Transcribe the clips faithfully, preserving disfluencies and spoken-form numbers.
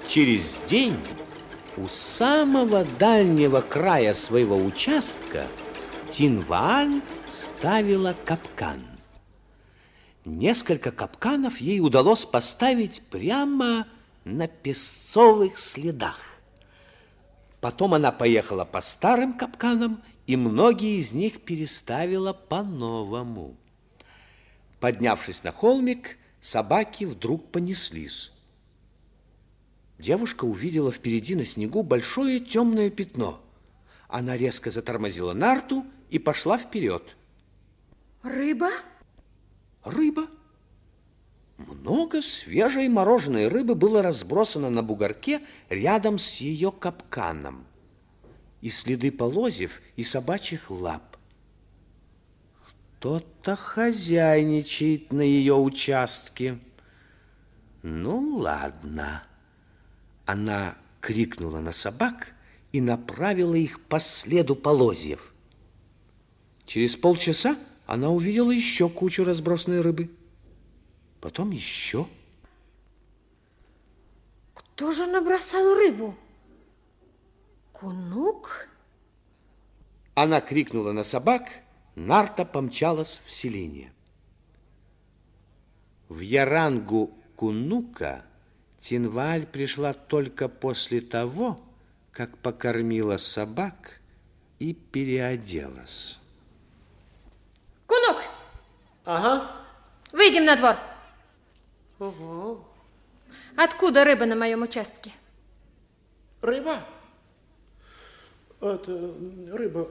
Через день у самого дальнего края своего участка Тинваль ставила капкан. Несколько капканов ей удалось поставить прямо на песцовых следах. Потом она поехала по старым капканам, и многие из них переставила по-новому. Поднявшись на холмик, собаки вдруг понеслись. Девушка увидела впереди на снегу большое темное пятно. Она резко затормозила нарту и пошла вперед. Рыба? Рыба. Много свежей мороженой рыбы было разбросано на бугорке рядом с ее капканом. И следы полозьев, и собачьих лап. Кто-то хозяйничает на ее участке. Ну, ладно. Она крикнула на собак и направила их по следу полозьев. Через полчаса она увидела еще кучу разбросанной рыбы. Потом еще. Кто же набросал рыбу? Кунук? Она крикнула на собак, нарта помчалась в селение. В Ярангу Кунука Тинваль пришла только после того, как покормила собак и переоделась. Кунук! Ага. Выйдем на двор. Угу. Откуда рыба на моем участке? Рыба? Это рыба.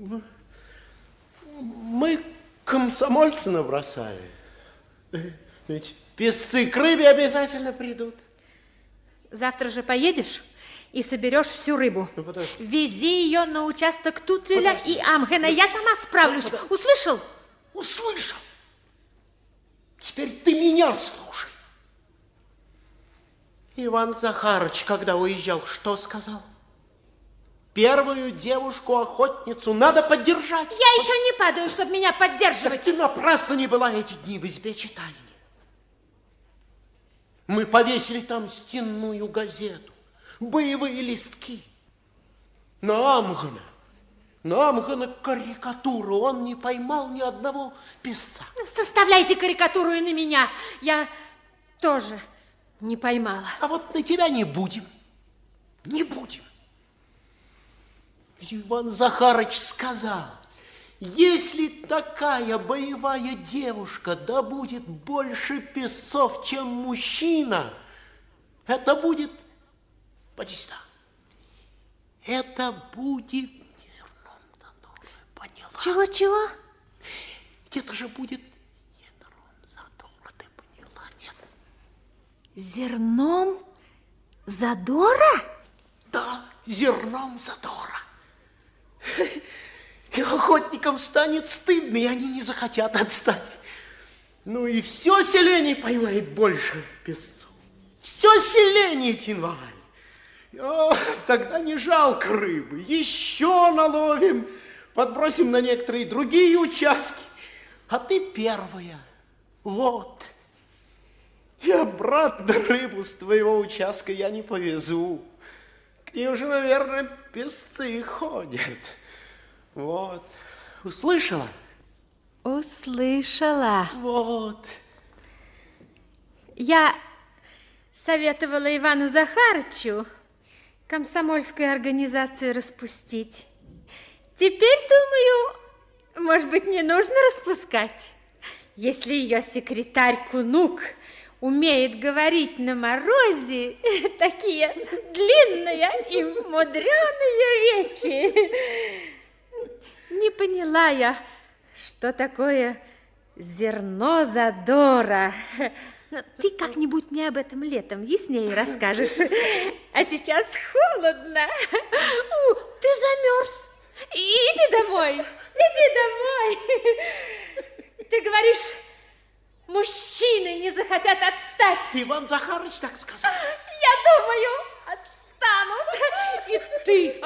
Мы комсомольцы набросали. Ведь песцы к рыбе обязательно придут. Завтра же поедешь и соберешь всю рыбу. Ну, вези ее на участок Тутреля подожди. и Амгена. Я сама справлюсь. Подожди. Услышал? Услышал. Теперь ты меня слушай. Иван Захарыч, когда уезжал, что сказал? Первую девушку-охотницу надо поддержать. Я еще не падаю, чтобы меня поддерживать. Так ты напрасно не была эти дни в избе читальни. Мы повесили там стенную газету, боевые листки. На Амгана, на Амгана карикатуру. Он не поймал ни одного песца. Составляйте карикатуру и на меня. Я тоже не поймала. А вот на тебя не будем. Не будем. Иван Захарыч сказал, если такая боевая девушка добудет больше песцов, чем мужчина, это будет, поди сюда, это будет зерном задора, поняла? Чего-чего? Это же будет зерном задора, ты поняла, нет? Зерном задора? Да, зерном задора. И охотникам станет стыдно, и они не захотят отстать. Ну и все селение поймает больше песцов. Все селение, Тинваль. О, тогда не жалко рыбы. Еще наловим, подбросим на некоторые другие участки. А ты первая. Вот. И обратно рыбу с твоего участка я не повезу. К ней уже, наверное, песцы ходят. Вот. Услышала? Услышала. Вот. Я советовала Ивану Захарычу комсомольскую организацию распустить. Теперь, думаю, может быть, не нужно распускать. Если ее секретарь Кунук умеет говорить на морозе такие длинные и мудреные речи. Не поняла я, что такое зерно задора. Ты как-нибудь мне об этом летом яснее расскажешь. А сейчас холодно. У, ты замерз. Иди домой. Иди домой. Ты говоришь, мужчины не захотят отстать. Иван Захарыч так сказал. Я думаю, отстанут. И ты